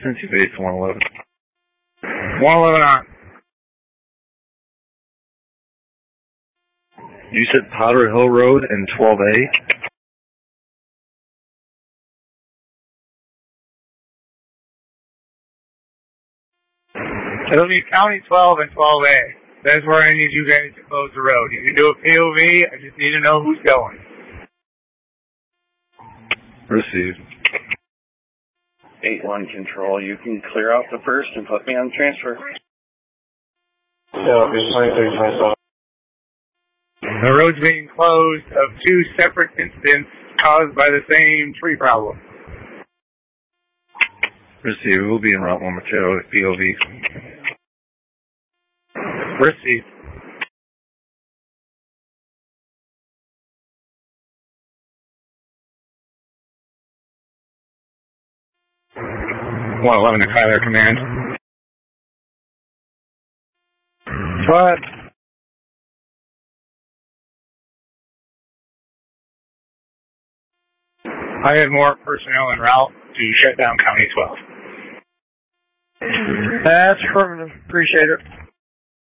Cincy base 111. 111 on. You said Powder Hill Road and 12A? It'll be County 12 and 12A. That's where I need you guys to close the road. You can do a POV. I just need to know who's going. Received. 8-1 control. You can clear out the first and put me on transfer. Yeah, it's 23, 27. The road's being closed of two separate incidents caused by the same tree problem. Received. We'll be en route 1 Machado with POV. Received. Well, 11 to Kyler command. Go ahead. I have more personnel en route to shut down County 12. That's affirmative. Appreciate it.